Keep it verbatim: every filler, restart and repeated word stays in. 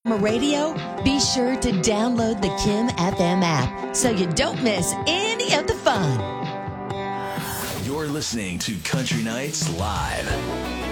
Radio, be sure to download the Kim F M app so you don't miss any of the fun. You're listening to Country Nights Live.